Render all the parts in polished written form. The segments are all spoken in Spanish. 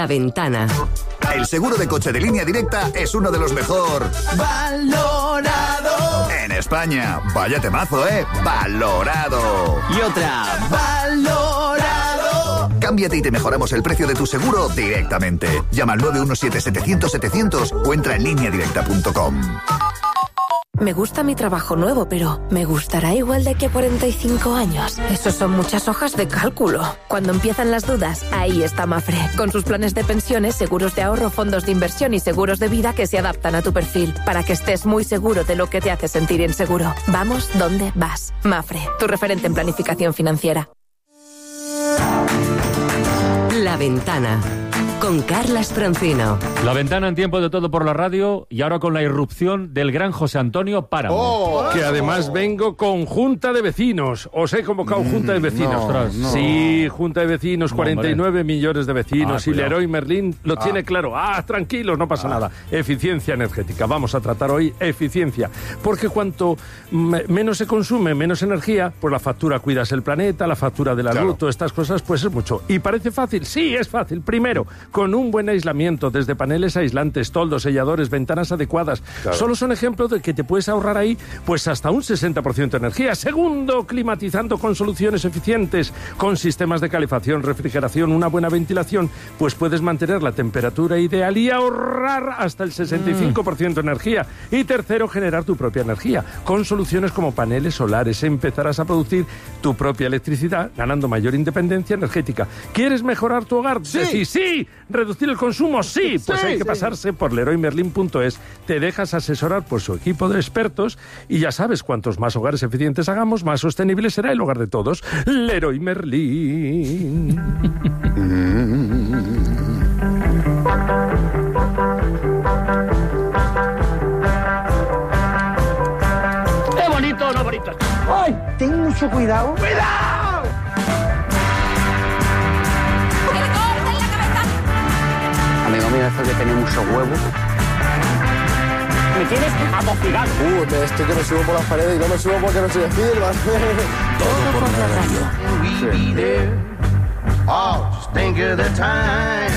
La Ventana. El seguro de coche de Línea Directa es uno de los mejor valorado en España. Vaya temazo, valorado. Y otra, valorado. Cámbiate y te mejoramos el precio de tu seguro directamente. Llama al 917-700-700 o entra en lineadirecta.com. Me gusta mi trabajo nuevo, pero ¿me gustará igual de aquí a 45 años? Esos son muchas hojas de cálculo. Cuando empiezan las dudas, ahí está Mapfre, con sus planes de pensiones, seguros de ahorro, fondos de inversión y seguros de vida que se adaptan a tu perfil, para que estés muy seguro de lo que te hace sentir inseguro. Vamos donde vas. Mapfre, tu referente en planificación financiera. La Ventana, con Carla Estroncino. La Ventana en tiempo de todo por la radio y ahora con la irrupción del gran José Antonio Páramo. Que además vengo con junta de vecinos. Os he convocado junta de vecinos. Sí, junta de vecinos, 49 millones de vecinos. Y Leroy Merlin lo tiene claro. Tranquilos, no pasa nada. Eficiencia energética. Vamos a tratar hoy eficiencia. Porque cuanto menos se consume, menos energía, pues la factura cuidas el planeta, la factura de la luz, todas estas cosas, pues es mucho. ¿Y parece fácil? Sí, es fácil. Primero, con un buen aislamiento, desde paneles aislantes, toldos, selladores, ventanas adecuadas. Solo son ejemplos de que te puedes ahorrar ahí pues hasta un 60% de energía. Segundo, climatizando con soluciones eficientes, con sistemas de calefacción, refrigeración, una buena ventilación, pues puedes mantener la temperatura ideal y ahorrar hasta el 65% de energía. Y tercero, generar tu propia energía. Con soluciones como paneles solares empezarás a producir tu propia electricidad, ganando mayor independencia energética. ¿Quieres mejorar tu hogar? Sí. Sí. ¿Reducir el consumo? Sí. Pues hay que pasarse por leroymerlin.es. Te dejas asesorar por su equipo de expertos y ya sabes, cuantos más hogares eficientes hagamos, más sostenible será el hogar de todos. Leroy Merlin. ¡Qué bonito, no bonito! ¡Ay! Ten mucho cuidado. ¡Cuidado! Amigo mío, esto que tiene mucho huevo. Me tienes atosigado. Estoy que me subo por las paredes y no me subo porque no soy Spiderman. Todo por la radio. Oh, just think of the time.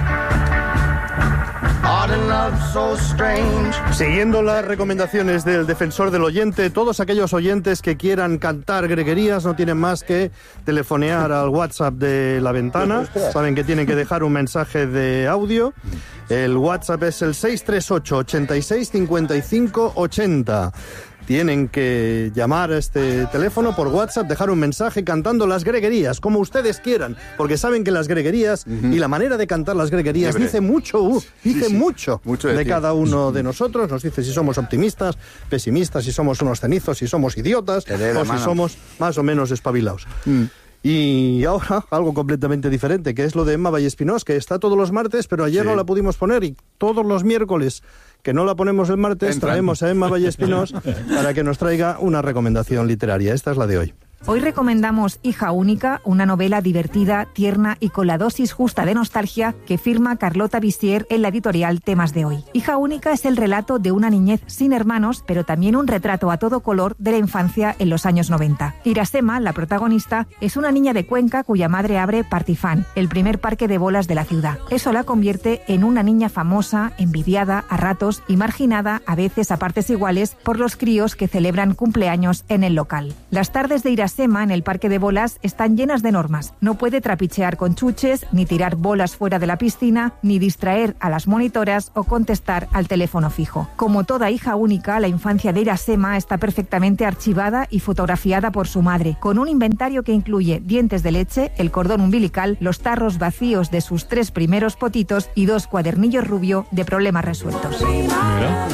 Siguiendo las recomendaciones del defensor del oyente, todos aquellos oyentes que quieran cantar greguerías no tienen más que telefonear al WhatsApp de La Ventana. Saben que tienen que dejar un mensaje de audio. El WhatsApp es el 638 86 55 80. Tienen que llamar a este teléfono por WhatsApp, dejar un mensaje cantando las greguerías, como ustedes quieran, porque saben que las greguerías y la manera de cantar las greguerías dice mucho, mucho de cada uno de nosotros. Nos dice si somos optimistas, pesimistas, si somos unos cenizos, si somos idiotas o si somos más o menos espabilados. Y ahora, algo completamente diferente, que es lo de Emma Vallespinós, que está todos los martes, pero ayer no la pudimos poner, y todos los miércoles que no la ponemos el martes, traemos a Emma Vallespinós para que nos traiga una recomendación literaria. Esta es la de hoy. Hoy recomendamos Hija única, una novela divertida, tierna y con la dosis justa de nostalgia que firma Carlota Bissier en la editorial Temas de Hoy. Hija única es el relato de una niñez sin hermanos, pero también un retrato a todo color de la infancia en los años 90. Irasema, la protagonista, es una niña de Cuenca cuya madre abre Partifán, el primer parque de bolas de la ciudad. Eso la convierte en una niña famosa, envidiada a ratos y marginada, a veces a partes iguales, por los críos que celebran cumpleaños en el local. Las tardes de Irasema en el parque de bolas están llenas de normas. No puede trapichear con chuches, ni tirar bolas fuera de la piscina, ni distraer a las monitoras o contestar al teléfono fijo. Como toda hija única, la infancia de Irasema está perfectamente archivada y fotografiada por su madre, con un inventario que incluye dientes de leche, el cordón umbilical, los tarros vacíos de sus 3 primeros potitos y 2 cuadernillos rubio de problemas resueltos. Mira.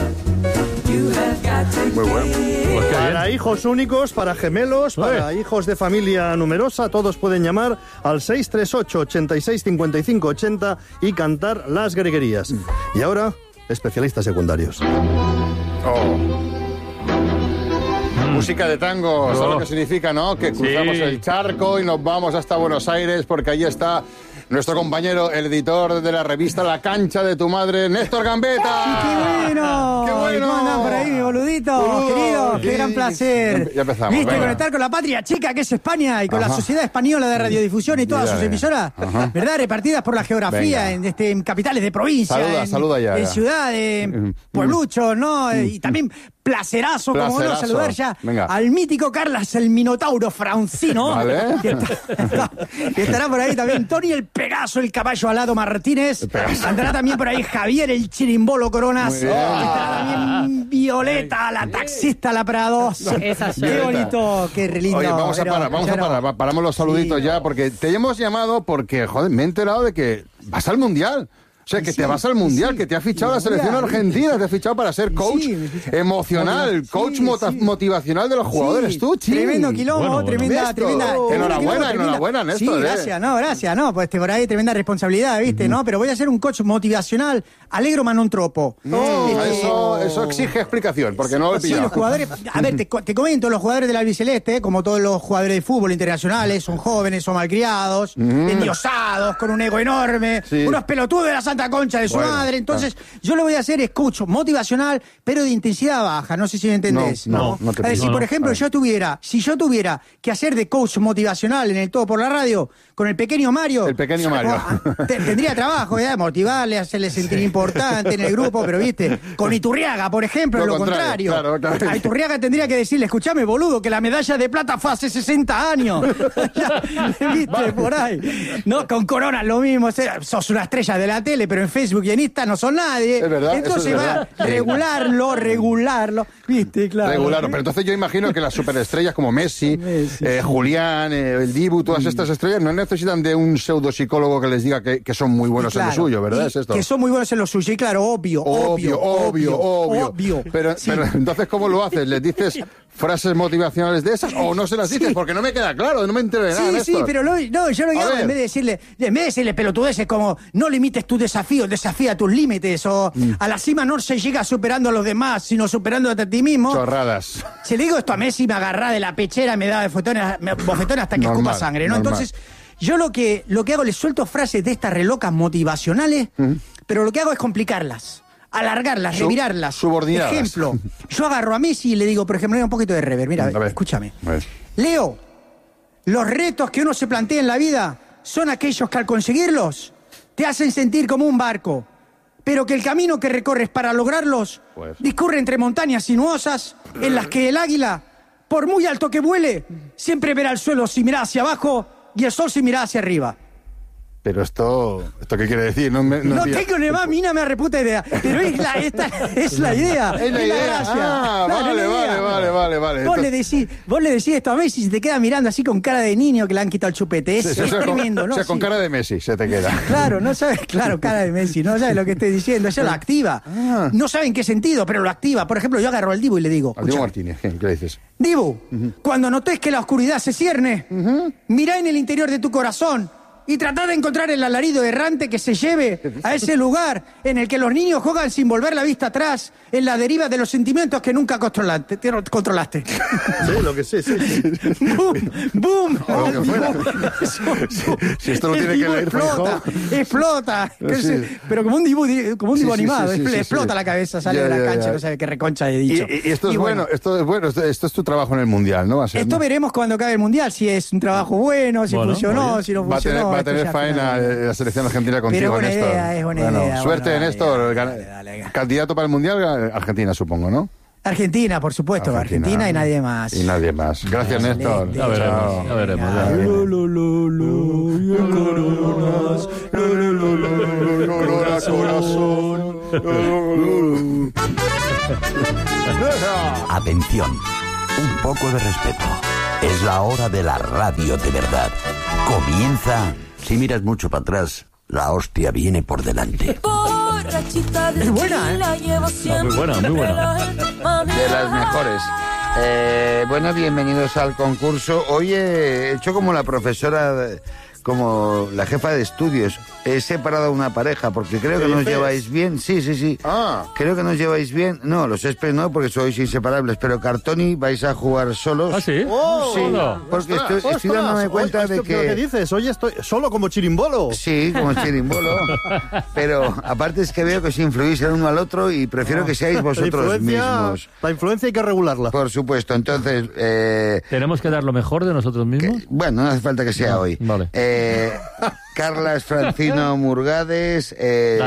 Muy bueno. Pues para hijos únicos, para gemelos, para hijos de familia numerosa, todos pueden llamar al 638 86 55 80 y cantar las greguerías. Y ahora, especialistas secundarios. música de tango, ¿sabes lo que significa, no? Que cruzamos el charco y nos vamos hasta Buenos Aires porque allí está nuestro compañero, el editor de la revista La Cancha de tu Madre, Néstor Gambetta. ¡Qué bueno! ¡Qué bueno! ¿Cómo andan por ahí, mi boludito? Querido, qué gran placer. Ya empezamos. ¿Viste? Conectar con la patria chica que es España y con la Sociedad Española de Radiodifusión y todas sus emisoras, ¿verdad? Repartidas por la geografía en capitales de provincia, saluda ya. En ciudades, puebluchos, ¿no? Y también placerazo, como no, saludar ya al mítico Carlas, el Minotauro Francino. Vale. Que estará por ahí también Tony el Pegaso, el caballo alado Martínez. Andará también por ahí Javier el Chirimbolo Coronas. Estará también Violeta, la taxista La Prado. Qué bonito, qué lindo. Oye, vamos a parar, paramos los saluditos ya, porque te hemos llamado porque, joder, me he enterado de que vas al Mundial. O sea, que te vas al Mundial, que te ha fichado la selección argentina, te ha fichado para ser coach emocional, coach motivacional de los jugadores. Tú, tremendo quilombo, tremenda. Enhorabuena, Néstor. Sí, gracias, pues por ahí tremenda responsabilidad, ¿viste? ¿No? Pero voy a ser un coach motivacional, alegro ma non troppo. Eso exige explicación, porque no lo he pillado. Sí, los jugadores, a ver, te comento, los jugadores del albiceleste, como todos los jugadores de fútbol internacionales, son jóvenes, son malcriados, endiosados, con un ego enorme, unos pelotudos de la Santa Concha de su madre. Entonces, yo lo voy a hacer es coach motivacional, pero de intensidad baja. No sé si me entendés. No te pido. Si, por ejemplo, si yo tuviera que hacer de coach motivacional en el Todo por la Radio con el pequeño Mario. Tendría trabajo, motivarle, hacerle sentir importante en el grupo, pero viste, con Iturriaga, por ejemplo, lo contrario. Claro. A Iturriaga tendría que decirle, escuchame, boludo, que la medalla de plata fue hace 60 años. Viste, por ahí. No, con Corona lo mismo, sos una estrella de la tele, pero en Facebook y en Insta no son nadie. Es verdad. Entonces va a regularlo. Viste, claro. Regularlo. Pero entonces yo imagino que las superestrellas como Messi, Julián, el Dibu, todas estas estrellas no necesitan de un pseudopsicólogo que les diga que son muy buenos en lo suyo, ¿verdad? ¿Es esto? Que son muy buenos en lo suyo, y claro, obvio. Pero entonces, ¿cómo lo haces? ¿Les dices frases motivacionales de esas o no se las dices? Porque no me queda claro, no me entero de nada. Sí, pero yo lo que hago, en vez de decirle pelotudeces como no limites tu desafío, desafía tus límites, o a la cima no se llega superando a los demás, sino superándote a ti mismo. Chorradas. Si le digo esto a Messi, me agarra de la pechera, me da bofetones hasta que escupa sangre, ¿no? Entonces, yo lo que hago, le suelto frases de estas relocas motivacionales, pero lo que hago es complicarlas, alargarlas, revirarlas. Subordinadas. Ejemplo, yo agarro a Messi y le digo, por ejemplo, un poquito de rever, mira, escúchame. Leo, los retos que uno se plantea en la vida son aquellos que al conseguirlos te hacen sentir como un barco, pero que el camino que recorres para lograrlos discurre entre montañas sinuosas en las que el águila, por muy alto que vuele, siempre verá el suelo si mira hacia abajo y el sol si mira hacia arriba. Pero ¿esto qué quiere decir? No tengo ni más mínima reputa idea. Pero esta es la idea. Es la gracia. Vale. Vos le decís esto a Messi y se te queda mirando así con cara de niño que le han quitado el chupete. Es tremendo, ¿no? O sea, con cara de Messi se te queda. Claro, no sabes, cara de Messi, no sabes lo que estoy diciendo. Ella lo activa. No sabe en qué sentido, pero lo activa. Por ejemplo, yo agarro al Dibu y le digo. Al Dibu Martínez, ¿qué le dices? Dibu, cuando notes que la oscuridad se cierne, mirá en el interior de tu corazón y tratá de encontrar el alarido errante que se lleve a ese lugar en el que los niños juegan sin volver la vista atrás, en la deriva de los sentimientos que nunca controlaste. Sí, lo que sé, sí. ¡Boom! Si esto lo tiene que leer, explota. Pero como un dibujo animado, explota la cabeza, sale de la cancha, no sabe qué reconcha he dicho. Y esto es bueno, esto es tu trabajo en el Mundial, ¿no? Esto veremos cuando acabe el Mundial, si es un trabajo bueno, si funcionó, si no funcionó. Va a tener faena la selección argentina contigo, Néstor. Es buena idea. Suerte, Néstor. Candidato para el Mundial, Argentina, supongo, ¿no? Argentina, por supuesto. Argentina y nadie más. Gracias, Néstor. Ya veremos. Atención, un poco de respeto. Es la hora de la radio de verdad. Comienza. Si miras mucho para atrás, la hostia viene por delante. Es buena, Muy buena. De las mejores. Bueno, bienvenidos al concurso. Hoy he hecho como la profesora como la jefa de estudios. He separado a una pareja porque creo que nos lleváis bien. Sí. Creo que nos lleváis bien. No, los céspedes no, porque sois inseparables. Pero Cartoni vais a jugar solos. ¿Ah, sí? Sí, porque estoy dándome cuenta de que... ¿Qué dices? Hoy estoy solo como chirimbolo. Sí, como chirimbolo. Pero aparte es que veo que os influís el uno al otro y prefiero que seáis vosotros mismos. La influencia hay que regularla. Por supuesto. Entonces... ¿Tenemos que dar lo mejor de nosotros mismos? Bueno, no hace falta que sea hoy. Vale. Carlas Francino Murgades,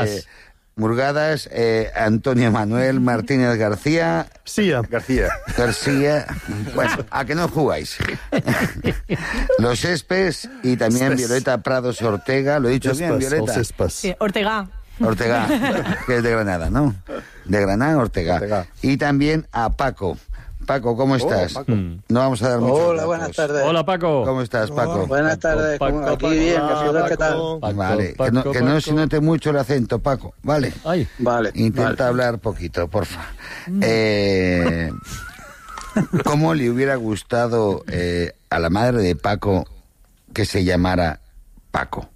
Antonio Manuel Martínez García. García. Bueno, ¿a que no jugáis? Los Espes y también Violeta Prados Ortega. ¿Lo he dicho bien, Violeta? Sí, Ortega, que es de Granada, ¿no? De Granada, Ortega. Y también a Paco. Paco, ¿cómo estás? Paco. No vamos a dar muchos Hola, datos. buenas tardes. Hola, Paco. ¿Cómo estás, Paco? Buenas tardes. Aquí bien, ¿qué tal? Vale, que no se note mucho el acento, Paco, ¿vale? Vale. Intenta hablar poquito, porfa. ¿Cómo le hubiera gustado a la madre de Paco que se llamara Paco?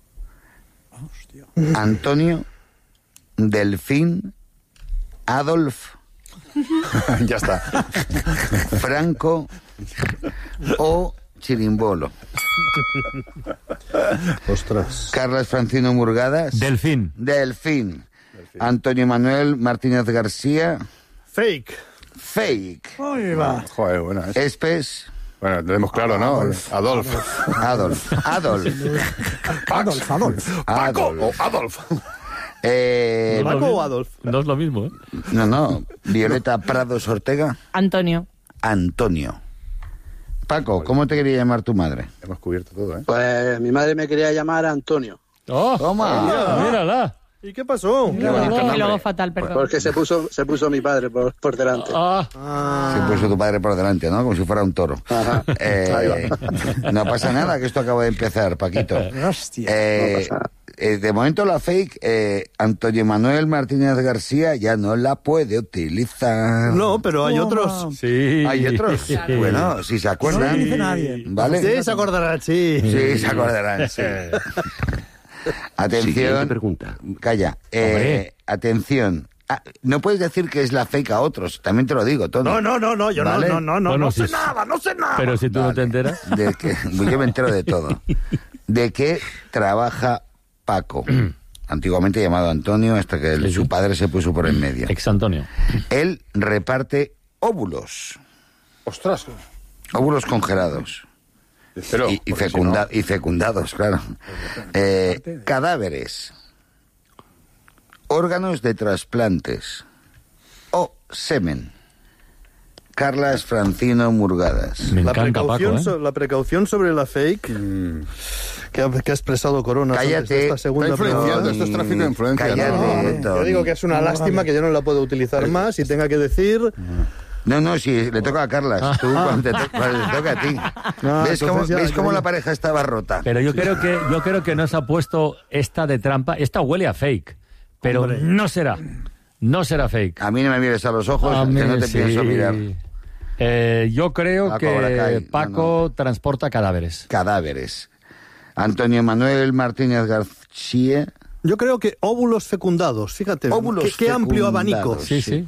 Antonio, Delfín, Adolf... Ya está. Franco o Chirimbolo. Ostras. Carlas Francino Murgadas. Delfín. Antonio Manuel Martínez García. Fake. Ahí va. Joder, bueno. Espes. Bueno, lo tenemos claro, ¿no? Adolf. Paco o Adolf. ¿Paco o Adolf? No es lo mismo, ¿eh? No. Violeta Prados Ortega. Antonio. Paco, ¿cómo te quería llamar tu madre? Hemos cubierto todo, ¿eh? Pues mi madre me quería llamar Antonio. ¡Oh! ¡Toma! ¡Mírala! ¿Y qué pasó? Y luego fatal, perdón. Porque se puso mi padre por delante. Se puso tu padre por delante, ¿no? Como si fuera un toro. Ajá. No pasa nada, que esto acaba de empezar, Paquito. Hostia. De momento la fake, Antonio Manuel Martínez García ya no la puede utilizar. No, pero hay otros. Sí. ¿Hay otros? Bueno, si se acuerdan. No lo dice nadie. ¿Vale? Sí, se acordarán, sí. Sí, se acordarán, sí. Atención. Pregunta. Calla. Atención. No puedes decir que es la fake a otros, también te lo digo, Tony. No, yo ¿Vale? no sé nada. Pero si tú no te enteras. Yo me entero de todo. ¿De qué trabaja Paco? Antiguamente llamado Antonio, hasta que su padre se puso por en medio. Ex Antonio. Él reparte óvulos. ¡Ostras! Óvulos congelados. Pero, y fecundados, claro. Cadáveres. Órganos de trasplantes. O semen. Carlas Francino Murgadas. Me encanta Paco, ¿eh? La precaución sobre la fake que ha expresado Corona. Cállate. Esta segunda esto es tráfico de influencia. Cállate, yo digo que es una lástima que yo no la puedo utilizar más y tenga que decir... No, si le toca a Carlas, tú cuando te toca a ti. ¿Ves cómo la pareja estaba rota? Pero yo creo que nos ha puesto esta de trampa. Esta huele a fake, pero no será fake. A mí no me mires a los ojos, que no te pienso mirar. Yo creo que Paco transporta cadáveres. Antonio Manuel Martínez García. Yo creo que óvulos fecundados, fíjate. Qué amplio abanico. Sí.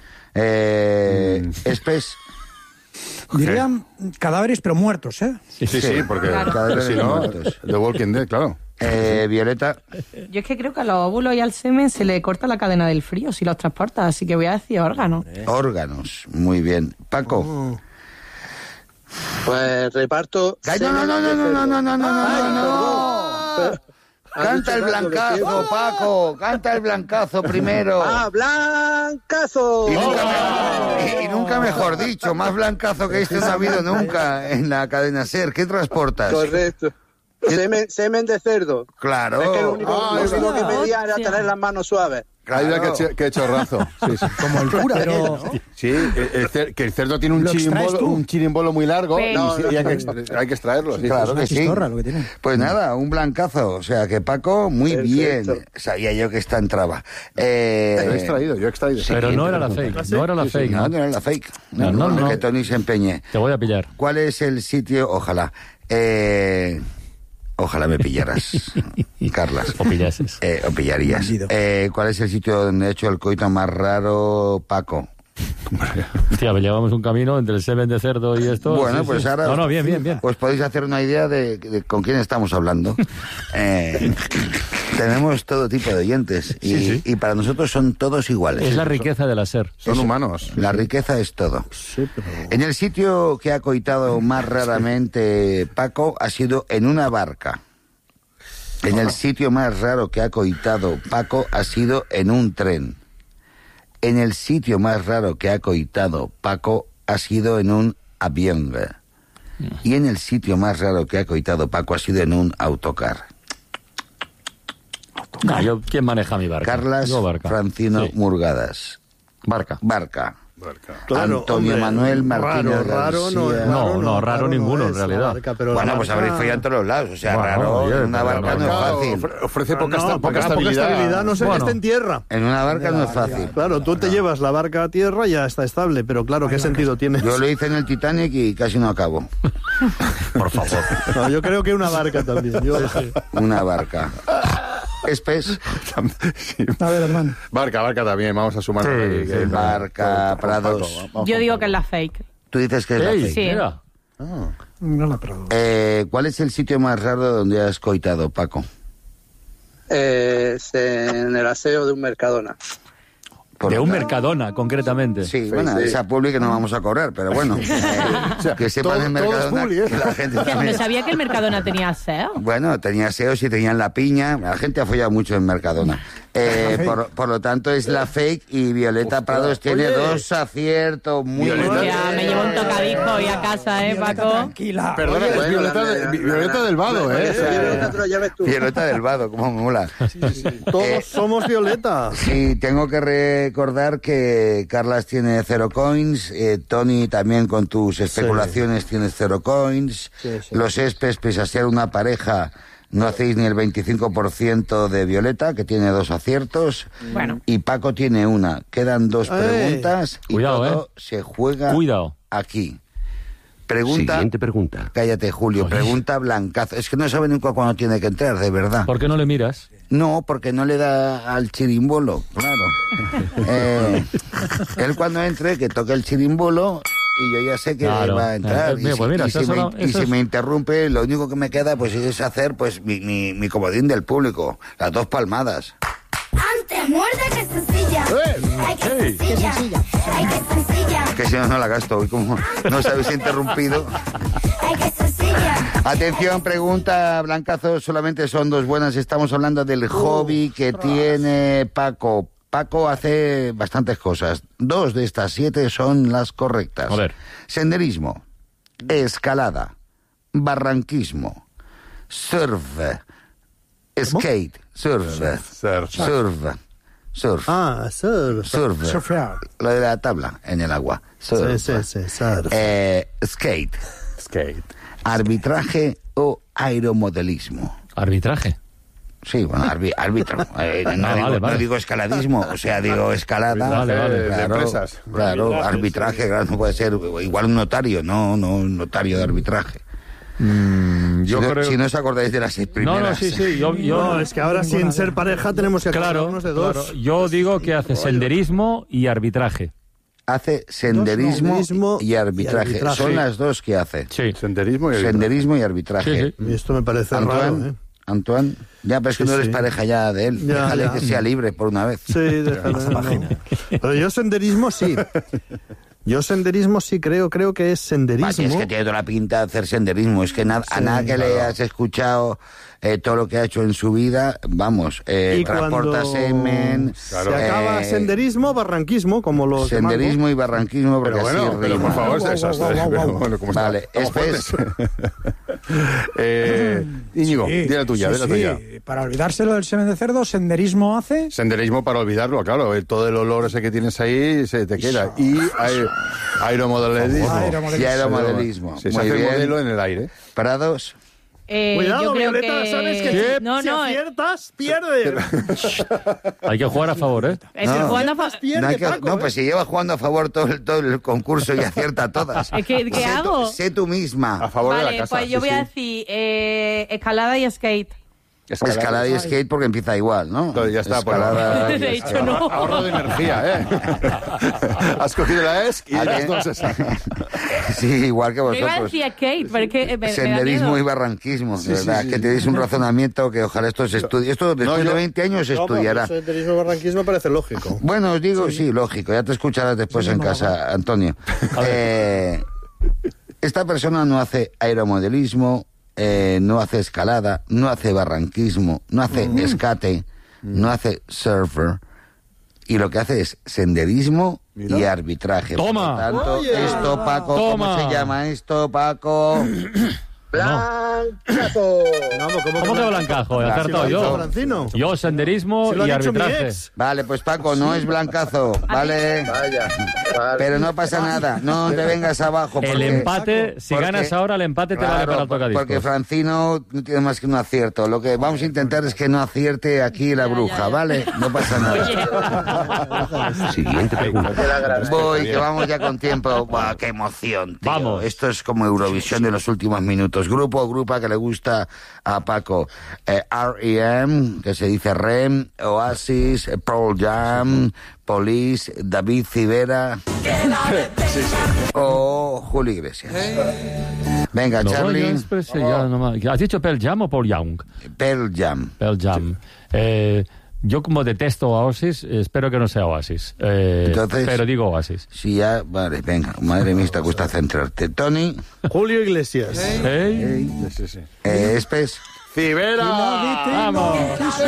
Espes. Dirían cadáveres pero muertos, ¿eh? Sí, porque cadáveres muertos. The Walking Dead, claro. Violeta. Yo es que creo que a los óvulos y al semen se le corta la cadena del frío si los transporta, así que voy a decir órganos. Órganos, muy bien. Paco. Pues reparto... No. Canta el blancazo, Paco. Canta el blancazo primero. ¡Blancazo! Y nunca mejor dicho, más blancazo que este no ha habido nunca en la cadena SER. ¿Qué transportas? Correcto. Semen de cerdo. Claro. Es que lo único que pedía era tener las manos suaves. Claro. Que chorrazo. Sí. Como el cura, pero... Sí, que el cerdo tiene un chirimbolo muy largo y hay que extraerlo. Sí, claro que sí. Lo que tiene. Pues nada, un blancazo. O sea, que Paco, muy bien. Sabía yo que esta entraba. Yo he extraído. Sí, pero no era la fake. No era la fake. No era la fake. No. Que Tony se empeñe. Te voy a pillar. ¿Cuál es el sitio? Ojalá. Ojalá me pillaras, Carlas. O pillases. O pillarías. ¿Cuál es el sitio donde he hecho el coito más raro, Paco? Hostia, llevamos un camino entre el semen de cerdo y esto. Bueno, sí, pues sí. ahora... No, bien. Pues podéis hacer una idea de con quién estamos hablando. Tenemos todo tipo de oyentes y para nosotros son todos iguales. Es la riqueza de la SER. Son humanos. La riqueza es todo. Sí, pero... En el sitio que ha coitado más raramente Paco ha sido en una barca. En el sitio más raro que ha coitado Paco ha sido en un tren. En el sitio más raro que ha coitado Paco ha sido en un avión. Y en el sitio más raro que ha coitado Paco ha sido en un autocar. ¿Quién maneja mi barca? Carlas Francino Murgadas. Barca. Claro, Antonio Manuel Martínez raro García. No, raro ninguno, en realidad. Barca, pero bueno, pues habréis follado en todos los lados. O sea, bueno, raro, en una barca no es fácil. Ofrece poca poca estabilidad, no sé, está en tierra. En una barca no es fácil. Claro, tú te llevas la barca a tierra y ya está estable, pero claro, ¿qué sentido tiene? Yo lo hice en el Titanic y casi no acabo. Por favor. No, yo creo que una barca también. Una barca. Espes. A ver, hermano. Barca también, vamos a sumar. Barca, Prados. Yo digo que es la fake. Tú dices que es la fake. Sí. Mira. No la Prados. ¿Cuál es el sitio más raro donde has coitado, Paco? Es en el aseo de un Mercadona. De un Mercadona, concretamente. Sí, bueno, esa publi que no vamos a cobrar, pero bueno. Que sepan en Mercadona que la gente también... ¿No sabía que el Mercadona tenía SEO? Bueno, tenía SEO, sí tenían la piña. La gente ha follado mucho en Mercadona. Por lo tanto, es la fake y Violeta Prados tiene 2 aciertos muy buenos. Ya, me llevo un tocadisco hoy a casa, Paco. Tranquila. Perdona, es Violeta del Vado, Violeta del Vado, como mola. Todos somos Violeta. Sí, tengo que recordar que Carlas tiene 0 coins, Tony también con tus especulaciones tienes 0 coins, los Espes, pese a ser una pareja, no hacéis ni el 25% de Violeta, que tiene 2 aciertos. Bueno. Y Paco tiene 1. Quedan 2 preguntas y todo se juega aquí. Siguiente pregunta. Cállate, Julio. Oye. Pregunta Blancazo. Es que no sabe nunca cuándo tiene que entrar, de verdad. ¿Por qué no le miras? No, porque no le da al chirimbolo, claro. Él cuando entre, que toque el chirimbolo y yo ya sé que va a entrar. Y si me interrumpe, lo único que me queda pues es hacer pues mi comodín del público. Las 2 palmadas. Antes muerde que sencilla. Ay, que sencilla. Ay, que sencilla. Que si no la gasto hoy, como no os habéis interrumpido. Ay, que sencilla. Atención, pregunta Blancazo, solamente son 2 buenas. Estamos hablando del hobby que tiene Paco. Paco hace bastantes cosas. 2 de estas 7 son las correctas. A ver. Senderismo, escalada, barranquismo, surf, skate, surf. Ah, surf. Surfear. Lo de la tabla en el agua. Surf. Sí, surf. Skate. Arbitraje o aeromodelismo. ¿Arbitraje? Sí, bueno, árbitro. No digo escaladismo, o sea, digo escalada. Vale. Claro, empresas. Claro, arbitraje, claro, no puede ser igual un notario, no un notario de arbitraje. Yo creo... Si no os acordáis de las 6 primeras. No, es que ahora sin ser pareja tenemos que acordarnos de 2. Claro. Yo digo que hace senderismo y arbitraje. Hace senderismo y arbitraje. Son las 2 que hace. Sí. Senderismo y arbitraje. Sí. Y esto me parece raro, Antoine, ya, pero es que no eres pareja ya de él. Déjale que sea libre por una vez. Sí, déjale. Pero yo senderismo sí. Creo que es senderismo. Es que tiene toda la pinta de hacer senderismo. Es que a nada que le hayas escuchado todo lo que ha hecho en su vida, vamos, transporta semen. Claro. Se acaba senderismo, barranquismo, como los senderismo y barranquismo, porque pero por favor, vale, Íñigo, di la tuya. Para olvidárselo del semen de cerdo, senderismo hace. Senderismo para olvidarlo, claro. Todo el olor ese que tienes ahí se te queda. Y aeromodelismo. Y aeromodelismo. Se hace el modelo en el aire. Prados. Cuidado, yo creo Violeta, que... sabes que si aciertas, pierdes. Hay que jugar a favor, ¿eh? Pues si lleva jugando a favor todo el concurso y acierta todas. ¿Qué hago? Sé tú misma. A favor vale, de la casa. Pues yo voy a decir escalada y skate. Escalada y skate porque empieza igual, ¿no? Ya está. Escalada De hecho, no. Ahorro de energía, ¿eh? Has cogido la ESC y las dos esas. Sí, igual que Yo vosotros. iba a decir skate, pero es que me da Senderismo miedo. y barranquismo, Sí, de verdad. sí, que sí. tenéis un razonamiento que ojalá esto se estudie. Esto después de 20 años se estudiará. Senderismo y barranquismo parece lógico. Bueno, os digo, sí, lógico. Ya te escucharás después en casa, Antonio. Esta persona no hace aeromodelismo, no hace escalada, no hace barranquismo, no hace escate, no hace surfer, y lo que hace es senderismo y arbitraje. Toma. Por lo tanto, Oye. esto, Paco, Toma. ¿cómo se llama esto, Paco? Blancazo. ¿Cómo que blancazo? He acertado yo. Francino. Yo, senderismo Se lo ha y dicho mi arbitraje. ex. Vale, pues Paco, no es blancazo, ¿vale? Vaya. Vale. Pero no pasa nada, no te vengas abajo. El porque- empate, si porque- ganas ahora, el empate te vale Claro, para el tocadiscos. porque Francino no tiene más que un acierto. Lo que vamos a intentar es que no acierte aquí la bruja, ¿vale? No pasa nada. Siguiente pregunta. Voy, que vamos ya con tiempo. Buah, qué emoción, tío. Vamos. Esto es como Eurovisión de los últimos minutos. Grupo o grupa que le gusta a Paco. R.E.M., que se dice REM, Oasis, Pearl Jam, Police, David Civera o Julio Iglesias. Venga, No, Charlie. yo expresé ya nomás. ¿Has dicho Pearl Jam o Paul Young? Pearl Jam. Pearl Jam. Yo como detesto Oasis, espero que no sea Oasis. Entonces- pero digo Oasis. Sí, ya, vale, venga. Madre mía, te cuesta centrarte. Tony, Julio Iglesias. Espes, ¡Civera! ¡Vamos!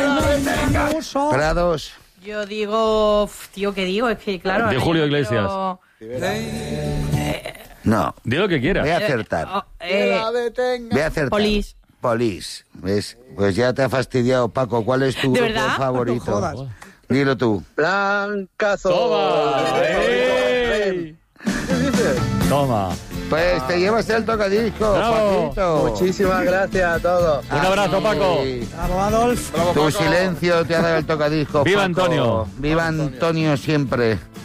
Prados. Yo digo, tío, ¿qué digo? Es que, claro... De ahora Julio yo no Iglesias. quiero- No, Di lo que voy quieras. a acertar. Voy a acertar. Police. Police. ¿Ves? Pues ya te ha fastidiado, Paco. ¿Cuál es tu ¿De grupo verdad? favorito? No jodas. Dilo tú. Blancazo. ¡Toma! ¡Ey! Toma. Pues te llevas el tocadisco, Bravo. Paquito. Muchísimas gracias a todos. Un abrazo, Paco. Bravo, Adolf. Tu silencio te ha dado el tocadisco, ¡Viva Paco. Antonio! ¡Viva Antonio siempre!